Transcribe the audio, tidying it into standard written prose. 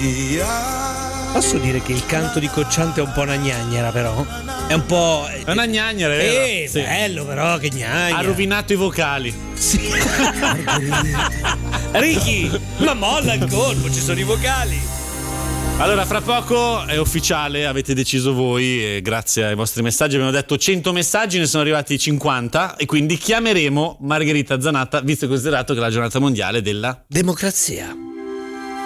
Posso dire che il canto di Cocciante è un po' una gnagnera, però? È un po'. È una gnagnera, è vero? Sì. Bello, però, che gnagna. Ha rovinato i vocali. Sì. Ricky, ma molla il colpo, ci sono i vocali. Allora, fra poco è ufficiale, avete deciso voi e grazie ai vostri messaggi abbiamo detto 100 messaggi, ne sono arrivati 50 e quindi chiameremo Margherita Zanatta, visto e considerato che è la giornata mondiale della democrazia.